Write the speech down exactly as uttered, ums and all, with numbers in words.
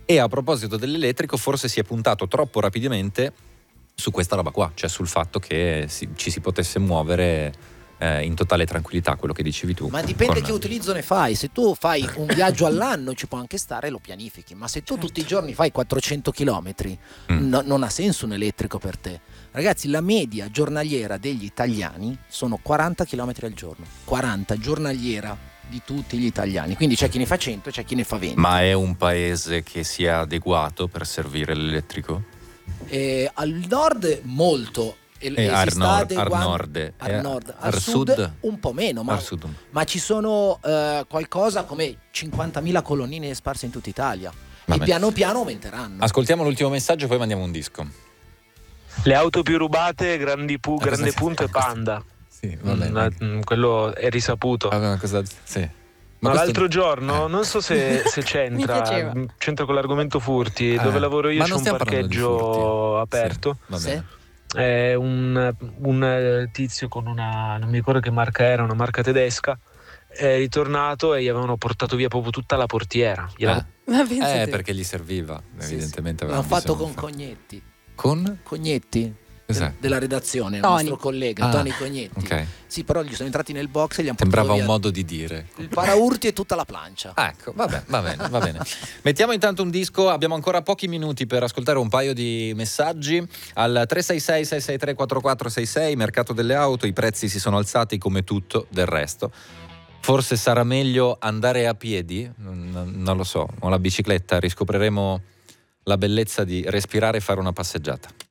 E a proposito dell'elettrico, forse si è puntato troppo rapidamente su questa roba qua, cioè sul fatto che si, ci si potesse muovere eh, in totale tranquillità, quello che dicevi tu. Ma dipende con... che utilizzo ne fai. Se tu fai un viaggio all'anno ci può anche stare, lo pianifichi, ma se tu Certo. tutti i giorni fai quattrocento chilometri Mm. no, non ha senso un elettrico per te. Ragazzi, la media giornaliera degli italiani sono quaranta chilometri al giorno, quaranta giornaliera di tutti gli italiani, quindi c'è chi ne fa cento, c'è chi ne fa venti. Ma è un paese che sia adeguato per servire l'elettrico? Eh, al nord molto e, Eh, e al si sta nord, adeguando- al nord, al, eh, nord. Al al sud, sud? un po' meno, ma, Al sud. ma ci sono eh, qualcosa come cinquantamila colonnine sparse in tutta Italia. Vabbè. E piano piano aumenteranno. Ascoltiamo l'ultimo messaggio, poi mandiamo un disco. Le auto più rubate, grandi pu- Ah, grande cosa- punto e cosa- Panda. Sì, va bene. Mm, mm, quello è risaputo. Vabbè, ma cosa... Sì. Ma questo- l'altro giorno, Eh. non so se, se c'entra, piaceva. mm, c'entra con l'argomento furti. Eh, Dove lavoro io ma c'è non un stiamo parlando di parcheggio furti. aperto. Sì, va Sì? bene. È un, un eh, tizio con una, non mi ricordo che marca era, una marca tedesca, è ritornato e gli avevano portato via proprio tutta la portiera. Gliela- Eh. Ma pensa Eh, te. perché gli serviva, Sì, evidentemente. sì. aveva L'hanno fatto bisogno con di fare- Cognetti. Con? Cognetti Cos'è? del- della redazione, il Tony. nostro collega Ah, Tony Cognetti. ok. Sì, però gli sono entrati nel box e gli hanno Sembrava portato un via modo di dire. il paraurti e tutta la plancia. Ah, ecco, vabbè, va bene, va bene. Mettiamo intanto un disco, abbiamo ancora pochi minuti per ascoltare un paio di messaggi. Al tre sei sei sei sei tre quattro quattro sei sei, mercato delle auto, i prezzi si sono alzati come tutto del resto. Forse sarà meglio andare a piedi, non, non lo so, o la bicicletta, riscopriremo la bellezza di respirare e fare una passeggiata.